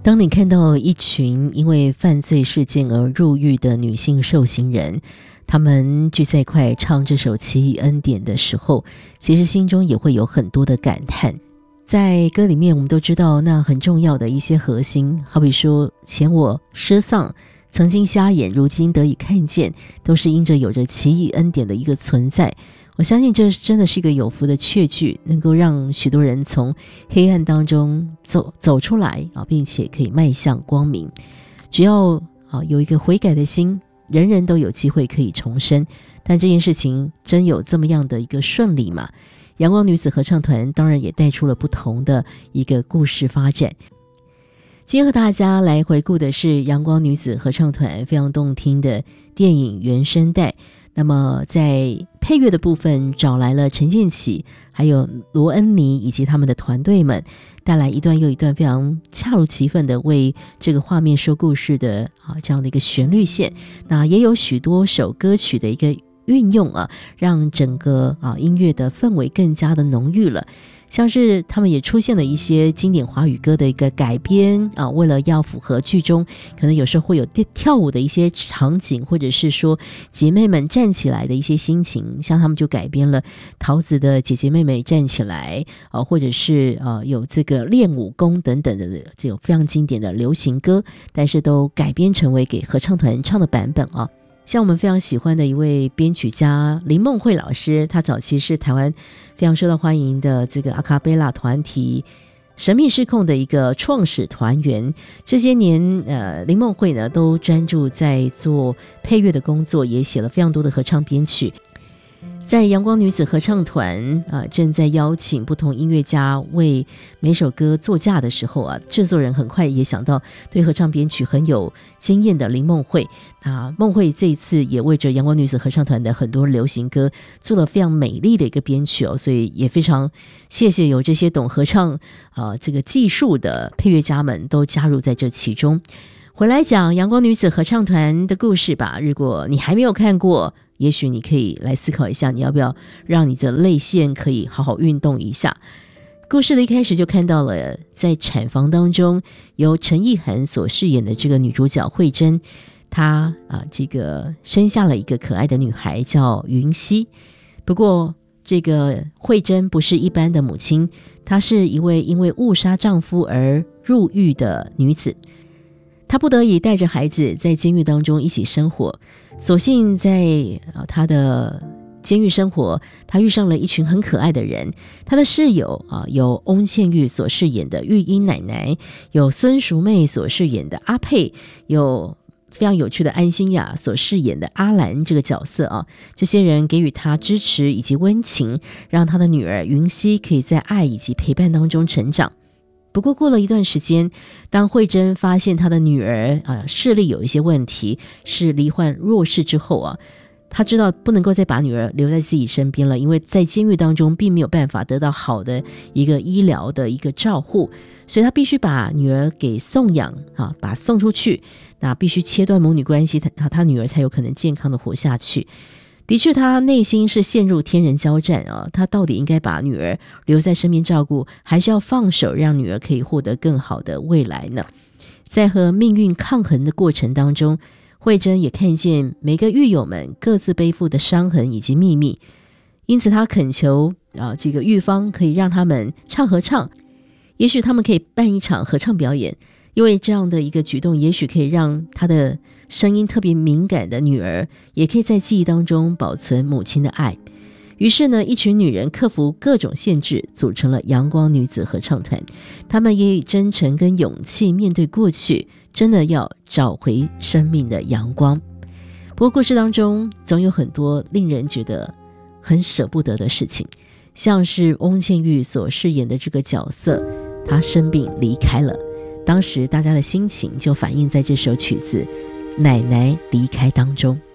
当你看到一群因为犯罪事件而入狱的女性受刑人，他们聚在一块唱这首奇异恩典的时候，其实心中也会有很多的感叹。在歌里面我们都知道那很重要的一些核心，好比说前我失丧，曾经瞎眼，如今得以看见，都是因着有着奇异恩典的一个存在。我相信这真的是一个有福的确据，能够让许多人从黑暗当中走出来并且可以迈向光明。只要有一个悔改的心，人人都有机会可以重生。但这件事情真有这么样的一个顺利吗？阳光女子合唱团当然也带出了不同的一个故事发展。今天和大家来回顾的是阳光女子合唱团非常动听的电影原声带。那么在配乐的部分找来了陈建骐还有罗恩妮以及他们的团队们，带来一段又一段非常恰如其分的为这个画面说故事的这样的一个旋律线。那也有许多首歌曲的一个运用让整个音乐的氛围更加的浓郁了。像是他们也出现了一些经典华语歌的一个改编为了要符合剧中可能有时候会有跳舞的一些场景，或者是说姐妹们站起来的一些心情，像他们就改编了桃子的姐姐妹妹站起来或者是有这个练武功等等的这种非常经典的流行歌，但是都改编成为给合唱团唱的版本像我们非常喜欢的一位编曲家林梦慧老师，他早期是台湾非常受到欢迎的这个阿卡贝拉团体神秘失控的一个创始团员。这些年林梦慧呢都专注在做配乐的工作，也写了非常多的合唱编曲。在阳光女子合唱团正在邀请不同音乐家为每首歌作价的时候制作人很快也想到对合唱编曲很有经验的林梦慧。梦慧这一次也为着阳光女子合唱团的很多流行歌做了非常美丽的一个编曲所以也非常谢谢有这些懂合唱这个技术的配乐家们都加入在这其中。回来讲阳光女子合唱团的故事吧。如果你还没有看过，也许你可以来思考一下，你要不要让你的泪腺可以好好运动一下。故事的一开始就看到了在产房当中由陈意涵所饰演的这个女主角慧珍，她这个生下了一个可爱的女孩叫云溪。不过这个慧珍不是一般的母亲，她是一位因为误杀丈夫而入狱的女子。她不得已带着孩子在监狱当中一起生活，所幸在她的监狱生活，她遇上了一群很可爱的人。她的室友有翁倩玉所饰演的玉英奶奶，有孙淑妹所饰演的阿佩，有非常有趣的安心雅所饰演的阿兰这个角色这些人给予她支持以及温情，让她的女儿云溪可以在爱以及陪伴当中成长。不过过了一段时间，当慧珍发现她的女儿视力有一些问题，是罹患弱视之后她知道不能够再把女儿留在自己身边了，因为在监狱当中并没有办法得到好的一个医疗的一个照护，所以她必须把女儿给送养把她送出去，那必须切断母女关系，她女儿才有可能健康的活下去。的确他内心是陷入天人交战他到底应该把女儿留在身边照顾，还是要放手让女儿可以获得更好的未来呢？在和命运抗衡的过程当中，慧珍也看见每个狱友们各自背负的伤痕以及秘密，因此他恳求这个狱方可以让他们唱合唱，也许他们可以办一场合唱表演，因为这样的一个举动也许可以让他的声音特别敏感的女儿也可以在记忆当中保存母亲的爱。于是呢，一群女人克服各种限制，组成了阳光女子合唱团。她们也以真诚跟勇气面对过去，真的要找回生命的阳光。不过故事当中总有很多令人觉得很舍不得的事情，像是翁倩玉所饰演的这个角色，她生病离开了，当时大家的心情就反映在这首曲子《奶奶离开》当中。